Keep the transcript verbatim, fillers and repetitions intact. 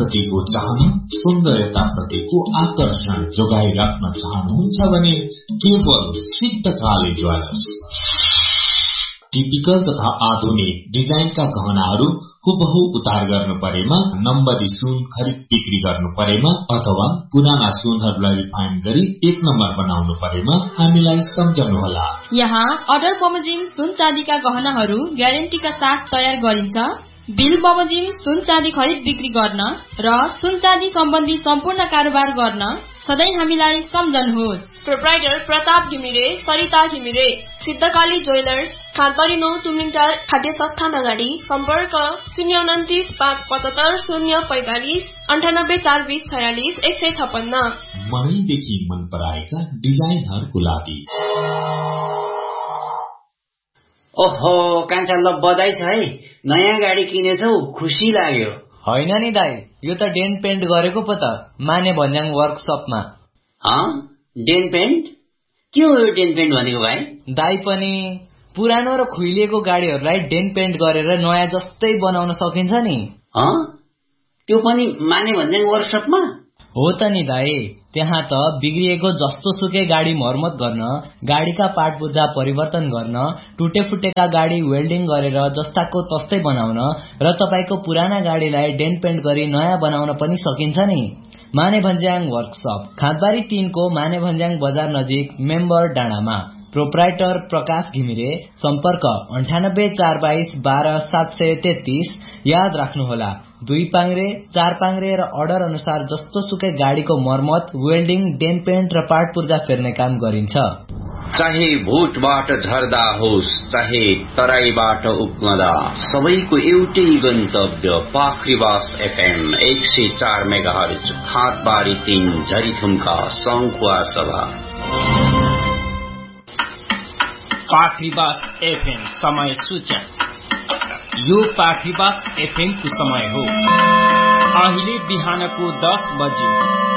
प्रतिको चाहना, सौन्दर्यताप्रतिको आकर्षण जोगाइराख्न चाहनुहुन्छ भने केवल सिद्धकाली ज्वेलर्स। टिपिकल तथा आधुनिक डिजाइनका गहनाहरू हुबहु उतार गर्नु परेमा, नम्बरी सुन खरिद बिक्री गर्नु परेमा अथवा पुराना सुनहरूलाई रिफाइन गरी एक नम्बर बनाउनु परेमा हामीलाई सम्झनुहोला। यहाँ अर्डर बमोजिम सुन चाँदीका गहनाहरू ग्यारेन्टीका साथ तयार गरिन्छ। बिल बमोजिम सुन चाँदी खरिद बिक्री गर्न र सुन चाँदी सम्बन्धी सम्पूर्ण कारोबार गर्न सधैँ हामीलाई सम्झनुहोस्। प्रोप्राइटर प्रताप घिमिरे, सरिता घिमिरे, सिद्धकाली ज्वेलर्स, खानबारी नौ तुमिनटार खाद्य संस्थान अगाडि। सम्पर्क शून्य उन्तिस पाँच पचहत्तर शून्य पैंतालिस अन्ठानब्बे चार बीस छयालिस एक सय छप्पन्न। मनैदेखि मन पराएका डिजाइनहरूको लागि। ओहो कान्छा, ल बधाई छ है, नयाँ गाडी किनेछौ, खुसी लाग्यो। होइन नि दाई, यो त डेन पेन्ट गरेको पो त, माने भन्ज्याङ वर्कसपमा। Dane pant? के हो यो डेन पेन्ट भनेको भाइ? दाई पनि पुरानो र खुइलिएको गाडीहरूलाई डेन पेन्ट गरेर नयाँ जस्तै बनाउन सकिन्छ नि। त्यो पनि माने भन्ज्याङ वर्कसपमा? हो त नि दाई, त्यहाँ त बिग्रिएको जस्तो सुकै गाडी मर्मत गर्न, गाडीका पार्ट पुर्जा परिवर्तन गर्न, टुटे फुटेका गाडी वेल्डिङ गरेर जस्ताको तस्तै बनाउन र तपाईको पुराना गाडीलाई डेन पेन्ट गरी नयाँ बनाउन पनि सकिन्छ नि। माने भन्ज्याङ वर्कसप, खाँदबारी तीन को माने भन्ज्याङ बजार नजिक, मेम्बर डाँडामा। प्रोप्राइटर प्रकाश घिमिरे। सम्पर्क अन्ठानब्बे चार बाइस बाह्र सात सय तेत्तीस। याद राख्नुहोला, दुई पाङ्रे, चार पाङ्रे र अर्डर अनुसार जस्तो सुकै गाडीको मर्मत, वेल्डिङ, डेन पेन्ट र पार्ट पुर्जा फेर्ने काम गरिन्छ। चाहे भोटबाट झर्दा होस्, चाहे तराईबाट उक्मदा, सबैको एउटै गन्तव्य पाखरीबास एफएम एक सय चार मेगाहर्ज, खाँदबारी तीन, झरीथुम्का, सङ्खुवा सभा। पाखरीबास एफएम समय सूचना। यो पाखरीबास एफएम को समय हो। अहिले बिहानको दस बजे।